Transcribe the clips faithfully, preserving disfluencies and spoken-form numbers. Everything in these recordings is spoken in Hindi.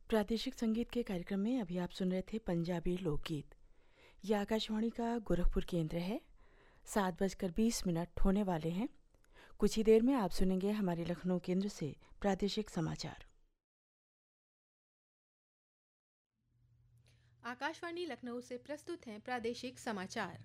प्रादेशिक संगीत के कार्यक्रम में अभी आप सुन रहे थे पंजाबी लोकगीत। यह आकाशवाणी का गोरखपुर केंद्र है। सात बजकर बीस मिनट होने वाले हैं। कुछ ही देर में आप सुनेंगे हमारे लखनऊ केंद्र से प्रादेशिक समाचार। आकाशवाणी लखनऊ से प्रस्तुत हैं प्रादेशिक समाचार।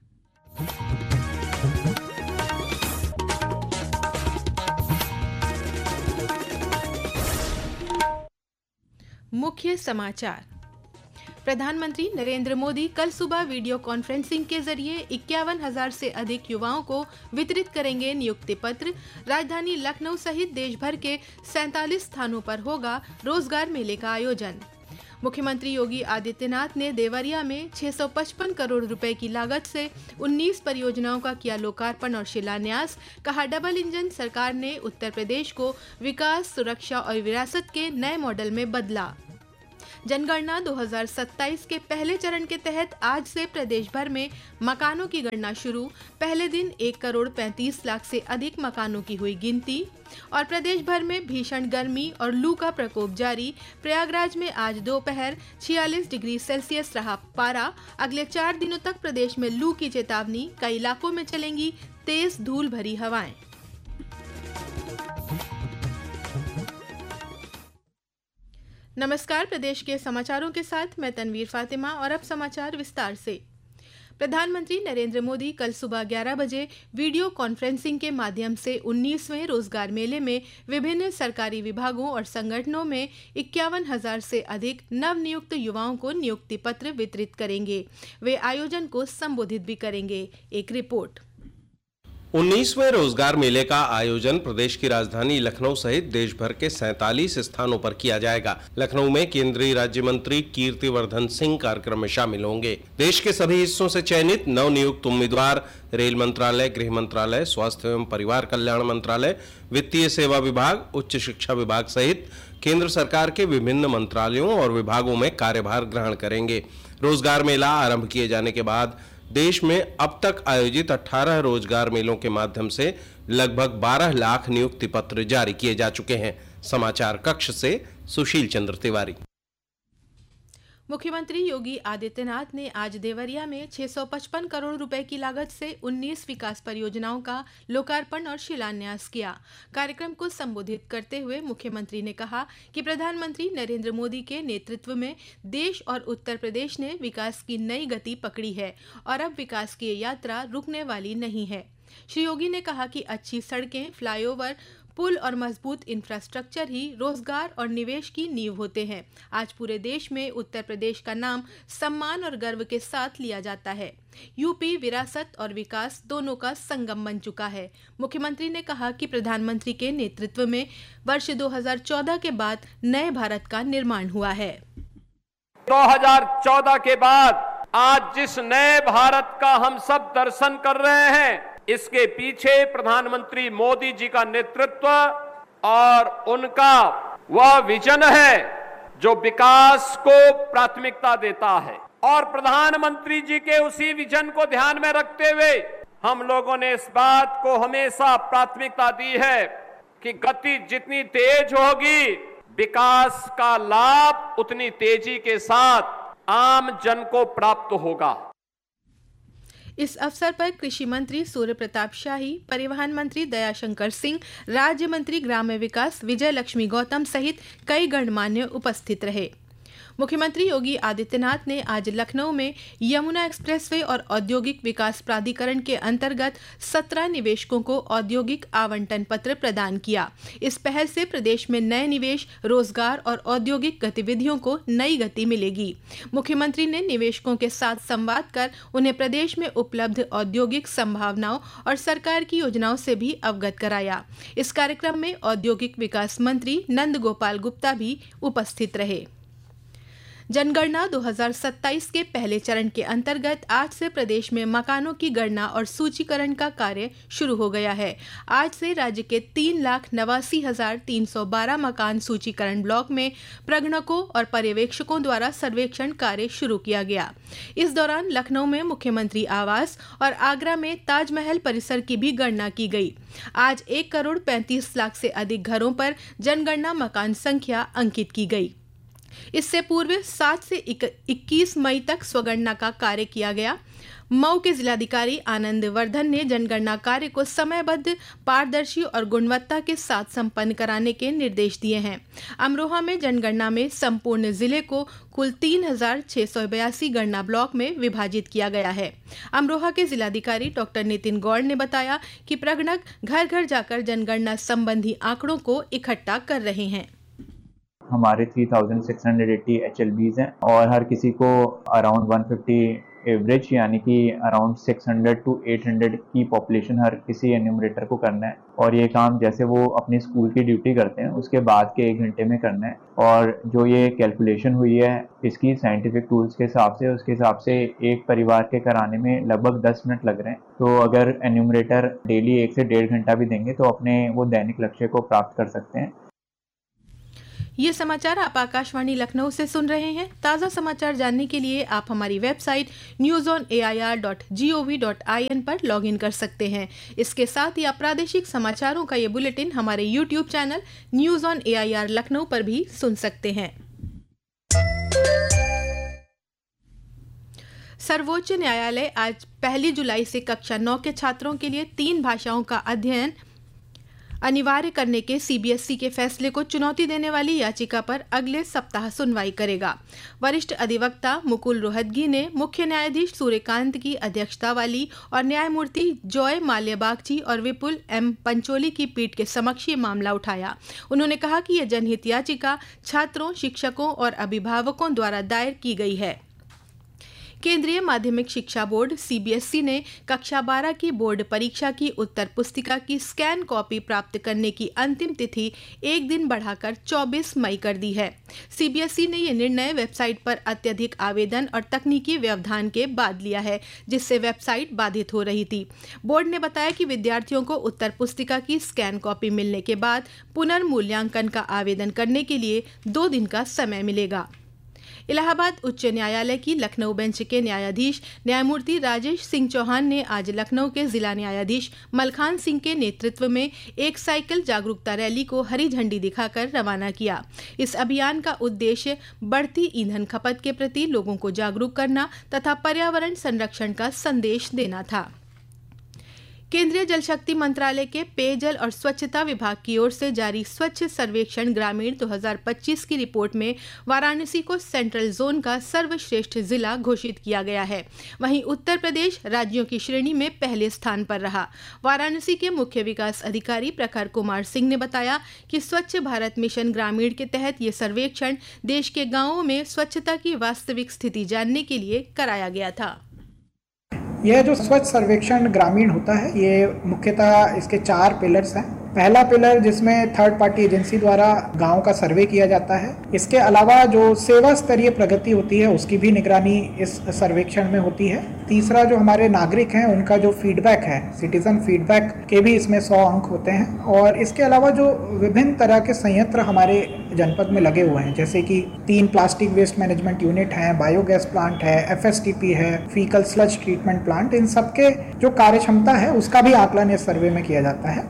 मुख्य समाचार। प्रधानमंत्री नरेंद्र मोदी कल सुबह वीडियो कॉन्फ्रेंसिंग के जरिए इक्यावन हजार से अधिक युवाओं को वितरित करेंगे नियुक्ति पत्र। राजधानी लखनऊ सहित देश भर के सैंतालीस स्थानों पर होगा रोजगार मेले का आयोजन। मुख्यमंत्री योगी आदित्यनाथ ने देवरिया में छह सौ पचपन करोड़ रुपए की लागत से उन्नीस परियोजनाओं का किया लोकार्पण और शिलान्यास। कहा, डबल इंजन सरकार ने उत्तर प्रदेश को विकास, सुरक्षा और विरासत के नए मॉडल में बदला। जनगणना दो हज़ार सत्ताईस के पहले चरण के तहत आज से प्रदेश भर में मकानों की गणना शुरू। पहले दिन एक करोड़ पैंतीस लाख से अधिक मकानों की हुई गिनती। और प्रदेश भर में भीषण गर्मी और लू का प्रकोप जारी। प्रयागराज में आज दोपहर छियालीस डिग्री सेल्सियस रहा पारा। अगले चार दिनों तक प्रदेश में लू की चेतावनी। कई इलाकों में चलेंगी तेज धूल भरी हवाएं। नमस्कार, प्रदेश के समाचारों के साथ मैं तनवीर फातिमा और अब समाचार विस्तार से। प्रधानमंत्री नरेंद्र मोदी कल सुबह ग्यारह बजे वीडियो कॉन्फ्रेंसिंग के माध्यम से उन्नीसवें रोजगार मेले में विभिन्न सरकारी विभागों और संगठनों में इक्यावन हजार से अधिक नवनियुक्त युवाओं को नियुक्ति पत्र वितरित करेंगे। वे आयोजन को संबोधित भी करेंगे। एक रिपोर्ट। उन्नीसवें रोजगार मेले का आयोजन प्रदेश की राजधानी लखनऊ सहित देश भर के सैंतालीस स्थानों पर किया जाएगा। लखनऊ में केंद्रीय राज्य मंत्री कीर्तिवर्धन सिंह कार्यक्रम में शामिल होंगे। देश के सभी हिस्सों से चयनित नवनियुक्त उम्मीदवार रेल मंत्रालय, गृह मंत्रालय, स्वास्थ्य एवं परिवार कल्याण मंत्रालय, वित्तीय सेवा विभाग, उच्च शिक्षा विभाग सहित केंद्र सरकार के विभिन्न मंत्रालयों और विभागों में कार्यभार ग्रहण करेंगे। रोजगार मेला आरंभ किए जाने के बाद देश में अब तक आयोजित अठारह रोजगार मेलों के माध्यम से लगभग बारह लाख नियुक्ति पत्र जारी किए जा चुके हैं। समाचार कक्ष से सुशील चंद्र तिवारी। मुख्यमंत्री योगी आदित्यनाथ ने आज देवरिया में छह सौ पचपन करोड़ रुपए की लागत से उन्नीस विकास परियोजनाओं का लोकार्पण और शिलान्यास किया। कार्यक्रम को संबोधित करते हुए मुख्यमंत्री ने कहा कि प्रधानमंत्री नरेंद्र मोदी के नेतृत्व में देश और उत्तर प्रदेश ने विकास की नई गति पकड़ी है और अब विकास की यात्रा रुकने वाली नहीं है। श्री योगी ने कहा कि अच्छी सड़कें, फ्लाईओवर, पुल और मजबूत इंफ्रास्ट्रक्चर ही रोजगार और निवेश की नींव होते हैं। आज पूरे देश में उत्तर प्रदेश का नाम सम्मान और गर्व के साथ लिया जाता है। यूपी विरासत और विकास दोनों का संगम बन चुका है। मुख्यमंत्री ने कहा कि प्रधानमंत्री के नेतृत्व में वर्ष दो हज़ार चौदह के बाद नए भारत का निर्माण हुआ है। दो हज़ार चौदह के बाद आज जिस नए भारत का हम सब दर्शन कर रहे हैं, इसके पीछे प्रधानमंत्री मोदी जी का नेतृत्व और उनका वह विजन है जो विकास को प्राथमिकता देता है। और प्रधानमंत्री जी के उसी विजन को ध्यान में रखते हुए हम लोगों ने इस बात को हमेशा प्राथमिकता दी है कि गति जितनी तेज होगी, विकास का लाभ उतनी तेजी के साथ आम जन को प्राप्त होगा। इस अवसर पर कृषि मंत्री सूर्य प्रताप शाही, परिवहन मंत्री दयाशंकर सिंह, राज्य मंत्री ग्राम्य विकास विजय लक्ष्मी गौतम सहित कई गणमान्य उपस्थित रहे। मुख्यमंत्री योगी आदित्यनाथ ने आज लखनऊ में यमुना एक्सप्रेसवे और औद्योगिक विकास प्राधिकरण के अंतर्गत सत्रह निवेशकों को औद्योगिक आवंटन पत्र प्रदान किया। इस पहल से प्रदेश में नए निवेश, रोजगार और औद्योगिक गतिविधियों को नई गति मिलेगी। मुख्यमंत्री ने निवेशकों के साथ संवाद कर उन्हें प्रदेश में उपलब्ध औद्योगिक संभावनाओं और सरकार की योजनाओं से भी अवगत कराया। इस कार्यक्रम में औद्योगिक विकास मंत्री नंद गोपाल गुप्ता भी उपस्थित रहे। जनगणना दो हज़ार सत्ताईस के पहले चरण के अंतर्गत आज से प्रदेश में मकानों की गणना और सूचीकरण का कार्य शुरू हो गया है। आज से राज्य के तीन लाख नवासी हजार तीन सौ बारह मकान सूचीकरण ब्लॉक में प्रगणकों और पर्यवेक्षकों द्वारा सर्वेक्षण कार्य शुरू किया गया। इस दौरान लखनऊ में मुख्यमंत्री आवास और आगरा में ताजमहल परिसर की भी गणना की गई। आज एक करोड़ पैंतीस लाख से अधिक घरों पर जनगणना मकान संख्या अंकित की गई। इससे पूर्व सात से इक्कीस मई तक स्वगणना का कार्य किया गया। मऊ के जिलाधिकारी आनंद वर्धन ने जनगणना कार्य को समयबद्ध, पारदर्शी और गुणवत्ता के साथ संपन्न कराने के निर्देश दिए हैं। अमरोहा में जनगणना में संपूर्ण जिले को कुल तीन हजार छह सौ बयासी गणना ब्लॉक में विभाजित किया गया है। अमरोहा के जिलाधिकारी डॉक्टर नितिन गौड़ ने बताया कि प्रगणक घर घर जाकर जनगणना संबंधी आंकड़ों को इकट्ठा कर रहे हैं। हमारे तीन हज़ार छह सौ अस्सी एच एल बीज़ हैं और हर किसी को अराउंड एक सौ पचास एवरेज यानी कि अराउंड छह सौ टू आठ सौ की पॉपुलेशन हर किसी एन्यूमरेटर को करना है। और ये काम जैसे वो अपनी स्कूल की ड्यूटी करते हैं उसके बाद के एक घंटे में करना है। और जो ये कैलकुलेशन हुई है इसकी साइंटिफिक टूल्स के हिसाब से, उसके हिसाब से एक परिवार के कराने में लगभग दस मिनट लग रहे हैं। तो अगर एन्यूमरेटर डेली एक से डेढ़ घंटा भी देंगे तो अपने वो दैनिक लक्ष्य को प्राप्त कर सकते हैं। ये समाचार आप आकाशवाणी लखनऊ से सुन रहे हैं। ताज़ा समाचार जानने के लिए आप हमारी website news on A I R dot G O V dot I N पर लॉग इन कर सकते हैं। इसके साथ ही आप प्रादेशिक समाचारों का ये बुलेटिन हमारे YouTube channel news on A I R Lucknow पर भी सुन सकते हैं। सर्वोच्च न्यायालय आज पहली जुलाई से कक्षा नौ के छात्रों के लिए तीन भाषाओं का अध्ययन अनिवार्य करने के सी बी एस ई के फैसले को चुनौती देने वाली याचिका पर अगले सप्ताह सुनवाई करेगा। वरिष्ठ अधिवक्ता मुकुल रोहतगी ने मुख्य न्यायाधीश सूर्यकांत की अध्यक्षता वाली और न्यायमूर्ति जॉय माल्या बागची और विपुल एम पंचोली की पीठ के समक्ष ये मामला उठाया। उन्होंने कहा कि यह जनहित याचिका छात्रों, शिक्षकों और अभिभावकों द्वारा दायर की गई है। केंद्रीय माध्यमिक शिक्षा board C B S E ने कक्षा बारह की बोर्ड परीक्षा की उत्तर पुस्तिका की स्कैन कॉपी प्राप्त करने की अंतिम तिथि एक दिन बढ़ाकर चौबीस मई कर दी है। सी बी एस ई ने यह निर्णय वेबसाइट पर अत्यधिक आवेदन और तकनीकी व्यवधान के बाद लिया है, जिससे वेबसाइट बाधित हो रही थी। बोर्ड ने बताया कि विद्यार्थियों को उत्तर पुस्तिका की स्कैन कॉपी मिलने के बाद पुनर्मूल्यांकन का आवेदन करने के लिए दो दिन का समय मिलेगा। इलाहाबाद उच्च न्यायालय की लखनऊ बेंच के न्यायाधीश न्यायमूर्ति राजेश सिंह चौहान ने आज लखनऊ के जिला न्यायाधीश मलखान सिंह के नेतृत्व में एक साइकिल जागरूकता रैली को हरी झंडी दिखाकर रवाना किया। इस अभियान का उद्देश्य बढ़ती ईंधन खपत के प्रति लोगों को जागरूक करना तथा पर्यावरण संरक्षण का संदेश देना था। केंद्रीय जल शक्ति मंत्रालय के पेयजल और स्वच्छता विभाग की ओर से जारी स्वच्छ सर्वेक्षण ग्रामीण दो हज़ार पच्चीस की रिपोर्ट में वाराणसी को सेंट्रल जोन का सर्वश्रेष्ठ जिला घोषित किया गया है। वहीं उत्तर प्रदेश राज्यों की श्रेणी में पहले स्थान पर रहा। वाराणसी के मुख्य विकास अधिकारी प्रखर कुमार सिंह ने बताया कि स्वच्छ भारत मिशन ग्रामीण के तहत ये सर्वेक्षण देश के गांवों में स्वच्छता की वास्तविक स्थिति जानने के लिए कराया गया था। यह जो स्वच्छ सर्वेक्षण ग्रामीण होता है ये मुख्यतः इसके चार पिलर्स हैं। पहला पिलर जिसमें थर्ड पार्टी एजेंसी द्वारा गांव का सर्वे किया जाता है। इसके अलावा जो सेवा स्तरीय प्रगति होती है उसकी भी निगरानी इस सर्वेक्षण में होती है। तीसरा जो हमारे नागरिक हैं उनका जो फीडबैक है, सिटीजन फीडबैक के भी इसमें सौ अंक होते हैं। और इसके अलावा जो विभिन्न तरह के संयंत्र हमारे जनपद में लगे हुए हैं, जैसे कि तीन प्लास्टिक वेस्ट मैनेजमेंट यूनिट हैं, बायोगैस प्लांट है, एफ एस टी पी है, फीकल स्लज ट्रीटमेंट प्लांट, इन सबके जो कार्य क्षमता है उसका भी आकलन इस सर्वे में किया जाता है।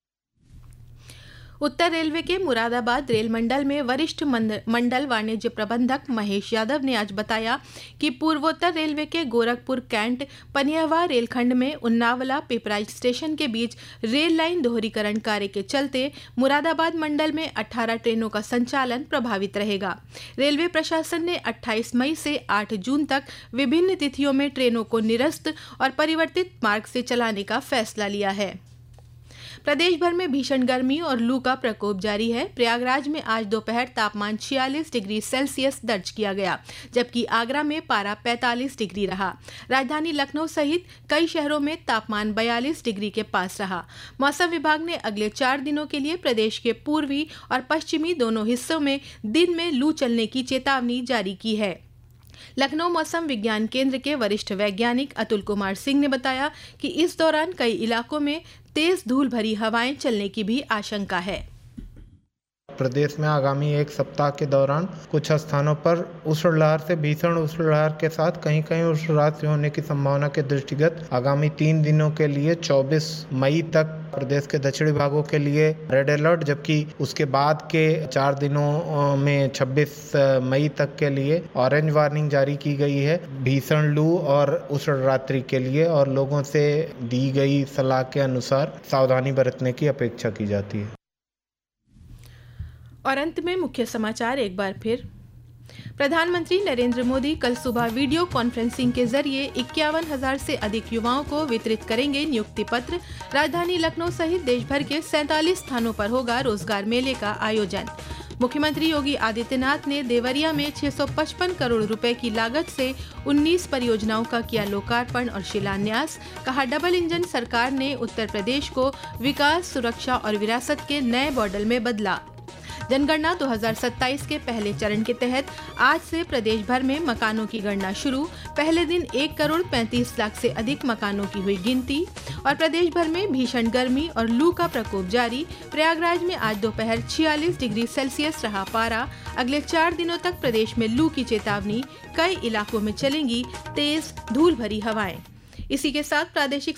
उत्तर रेलवे के मुरादाबाद रेल मंडल में वरिष्ठ मंडल वाणिज्य प्रबंधक महेश यादव ने आज बताया कि पूर्वोत्तर रेलवे के गोरखपुर कैंट पनियावा रेलखंड में उन्नावला पिपराइच स्टेशन के बीच रेल लाइन दोहरीकरण कार्य के चलते मुरादाबाद मंडल में अठारह ट्रेनों का संचालन प्रभावित रहेगा। रेलवे प्रशासन ने अट्ठाईस मई से आठ जून तक विभिन्न तिथियों में ट्रेनों को निरस्त और परिवर्तित मार्ग से चलाने का फैसला लिया है। प्रदेश भर में भीषण गर्मी और लू का प्रकोप जारी है। प्रयागराज में आज दोपहर तापमान छियालीस डिग्री सेल्सियस दर्ज किया गया, जबकि आगरा में पारा पैंतालीस डिग्री रहा। राजधानी लखनऊ सहित कई शहरों में तापमान बयालीस डिग्री के पास रहा। मौसम विभाग ने अगले चार दिनों के लिए प्रदेश के पूर्वी और पश्चिमी दोनों हिस्सों में दिन में लू चलने की चेतावनी जारी की है। लखनऊ मौसम विज्ञान केंद्र के वरिष्ठ वैज्ञानिक अतुल कुमार सिंह ने बताया कि इस दौरान कई इलाकों में तेज धूल भरी हवाएं चलने की भी आशंका है। प्रदेश में आगामी एक सप्ताह के दौरान कुछ स्थानों पर उष्णलहर से भीषण उष्णलहर के साथ कहीं कहीं उष्णराशि होने की संभावना के दृष्टिगत आगामी तीन दिनों के लिए चौबीस मई तक प्रदेश के दक्षिणी भागों के लिए रेड अलर्ट, जबकि उसके बाद के चार दिनों में छब्बीस मई तक के लिए ऑरेंज वार्निंग जारी की गई है भीषण लू और उष्ण रात्रि के लिए, और लोगों से दी गई सलाह के अनुसार सावधानी बरतने की अपेक्षा की जाती है। और अंत में मुख्य समाचार एक बार फिर। प्रधानमंत्री नरेंद्र मोदी कल सुबह वीडियो कॉन्फ्रेंसिंग के जरिए इक्यावन हजार से अधिक युवाओं को वितरित करेंगे नियुक्ति पत्र। राजधानी लखनऊ सहित देश भर के सैंतालीस स्थानों पर होगा रोजगार मेले का आयोजन। मुख्यमंत्री योगी आदित्यनाथ ने देवरिया में छह सौ पचपन करोड़ रुपए की लागत से उन्नीस परियोजनाओं का किया लोकार्पण और शिलान्यास। कहा, डबल इंजन सरकार ने उत्तर प्रदेश को विकास, सुरक्षा और विरासत के नए मॉडल में बदला। जनगणना दो हज़ार सत्ताईस के पहले चरण के तहत आज से प्रदेश भर में मकानों की गणना शुरू। पहले दिन एक करोड़ पैंतीस लाख से अधिक मकानों की हुई गिनती। और प्रदेश भर में भीषण गर्मी और लू का प्रकोप जारी। प्रयागराज में आज दोपहर छियालीस डिग्री सेल्सियस रहा पारा। अगले चार दिनों तक प्रदेश में लू की चेतावनी। कई इलाकों में चलेंगी तेज धूल भरी हवाएं। इसी के साथ प्रादेशिक